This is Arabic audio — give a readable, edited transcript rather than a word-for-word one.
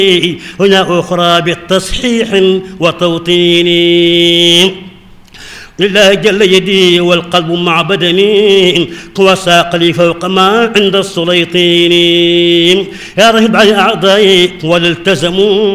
هنا أخرى بالتصحيح وتوطين. لله جل يدي والقلب مع بدني وساق لي فوق ما عند السليطين. يا رهب على أعضائي والالتزموا